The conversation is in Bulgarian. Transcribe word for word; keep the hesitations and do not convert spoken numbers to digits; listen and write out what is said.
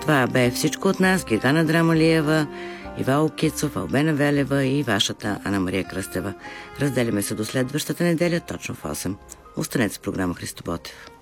Това бе всичко от нас. Гергана Драмалиева, Ивайло Кицов, Албена Велева и вашата Ана Мария Кръстева. Разделяме се до следващата неделя, точно в осем. Останете с програма Христо Ботев.